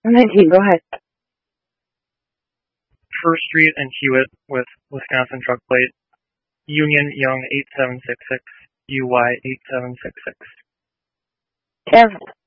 19, go ahead. First Street and Hewitt with Wisconsin truck plate. Union Young 8766, UY 8766. Kev,